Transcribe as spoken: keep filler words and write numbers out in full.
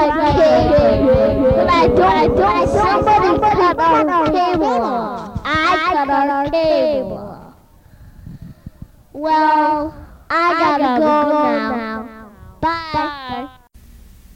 cable. But I don't, don't, somebody cut our cable. I cut our cable. Well, I gotta go now. Bye.